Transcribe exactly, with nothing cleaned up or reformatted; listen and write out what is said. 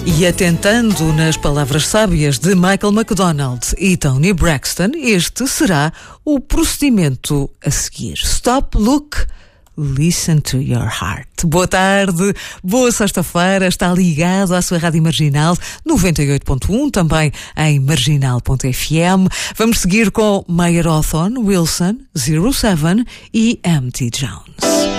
E atentando nas palavras sábias de Michael McDonald e Toni Braxton, este será o procedimento a seguir. Stop, look, listen to your heart. Boa tarde, boa sexta-feira, está ligado à sua Rádio Marginal noventa e oito ponto um, também em marginal ponto f m. Vamos seguir com Mayer Hawthorne, Wilson, Zero Seven e M T Jones.